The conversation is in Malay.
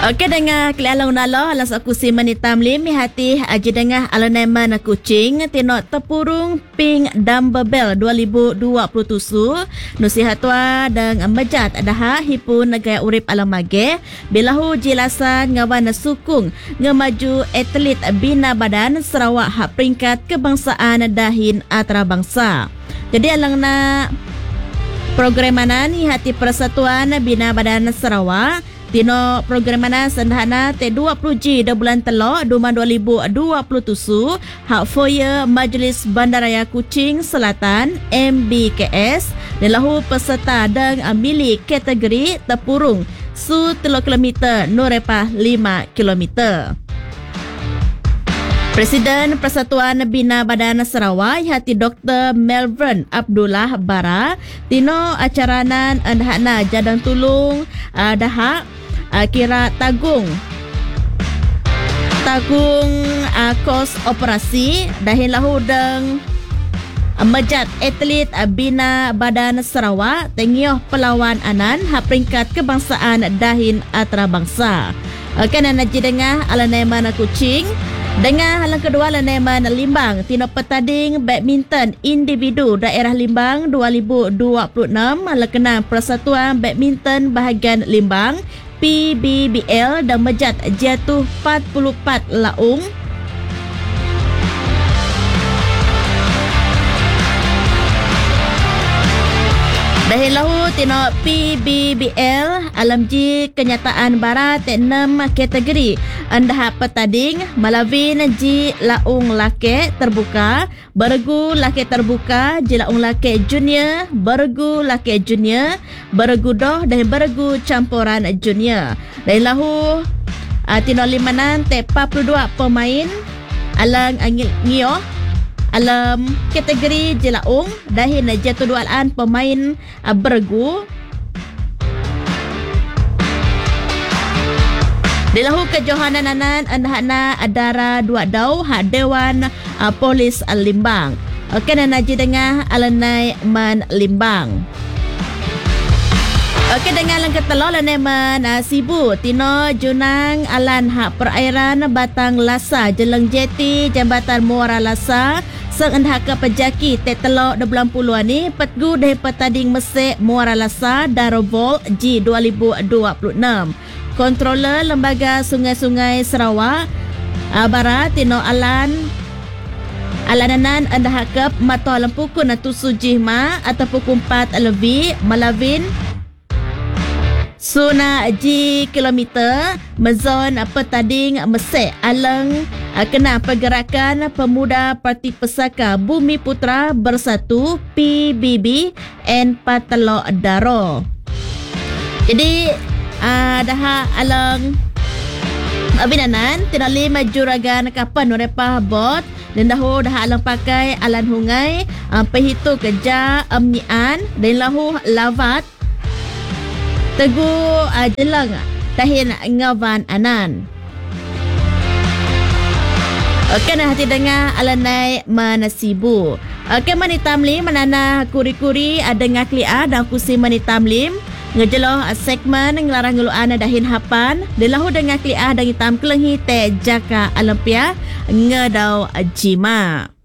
Okey, dengar kelialang nalo alas aku si manitam lim hati aji dengar alaneman kucing tino tepurung ping Dumbbell 2027 nusihat tua dan mejat adaha hipun gaya urip alamage bilahu jilasan ngawan sukung ngemaju atlet bina badan Sarawak hak peringkat kebangsaan dahin antarabangsa. Jadi alangna program mana ni hati Persatuan Bina Badan Sarawak tino program mana sendahana T20G bulan telok 2027 hak foya Majlis Bandaraya Kuching Selatan MBKS dan lahu peserta dan milik kategori tepurung su 3 km norepah 5 km. Presiden Persatuan Bina Badan Sarawak hati Dr. Melvin Abdullah Bara tino acaranan andahana jadang tulung dahak kira tagung kos operasi dahin lahu deng mejat atlet Bina Badan Sarawak tengioh pelawan anan hak peringkat kebangsaan dahin antarabangsa. Kena naji dengar alaneman kucing. Dengan halang kedua laneman Limbang tino petading badminton individu daerah Limbang 2026 lekena Persatuan Badminton Bahagian Limbang PBBL dan mejat jatuh 44 laung. Dahil lahu tino PBBL alamji kenyataan barat 6 kategori andah petading malavin ji laung lake terbuka, beregu lake terbuka, ji laung lake junior, beregu lake junior, beregu doh dan beregu campuran junior. Dahil lahu tino limanan 42 pemain alang ngioh alam kategori jelaung dahin jatuh dualan pemain beregu dilahu kejohanan anan andahana adara dua dau hak Dewan Polis Limbang. Okey naji dengar alanai man Limbang. Okey dengan lang ketelo laneman sibu tino junang alan hak perairan Batang Lasa Jeleng Jeti Jambatan Muara Lasa sang endha ke pejaki tetelo 20 ni petgu deh petading mesek Muara Lasa Darobol G 2026. Kontroler Lembaga Sungai-Sungai Sarawak Barat tino alananan endha ke mato lempukun atusu jihma atau pukul 4 lebih malavin Suna G kilometer mezon petading mesek alang kena pergerakan Pemuda Parti Pesaka Bumi Putra Bersatu PBB and Patelok Daro. Jadi dah alang binanan tidak lima juragan kapan norepah bot dan dah alang pakai alan hungai pehitu kerja amnian dan lahu lavat Teguh jelang tahin ngawan anan. Okey nah hati dengar alanai manasibu. Okey manitamlim manana kuri-kuri dengar klia dan kusi manitamlim ngejeloh segmen ngelarang ngeluan dahin hapan delahu dengar klia dan hitam kelenghi te jaka alampia ngedau jima.